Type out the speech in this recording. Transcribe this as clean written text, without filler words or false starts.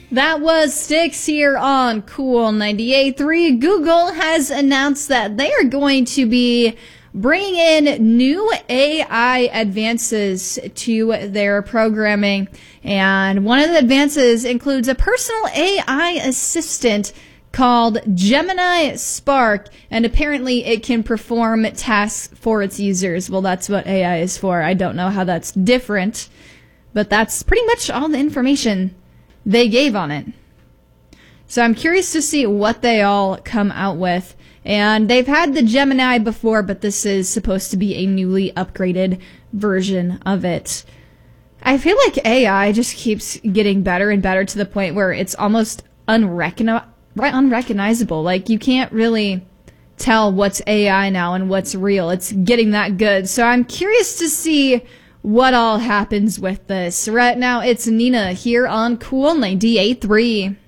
That was Sticks here on Cool 98.3. Google has announced that they are going to be bringing in new AI advances to their programming. And one of the advances includes a personal AI assistant called Gemini Spark, and apparently it can perform tasks for its users. Well, that's what AI is for. I don't know how that's different, but that's pretty much all the information they gave on it. So I'm curious to see what they all come out with. And they've had the Gemini before, but this is supposed to be a newly upgraded version of it. I feel like AI just keeps getting better and better to the point where it's almost unrecognizable. Like, you can't really tell what's AI now and what's real. It's getting that good. So I'm curious to see what all happens with this. Right now, it's Nina here on Cool 98.3.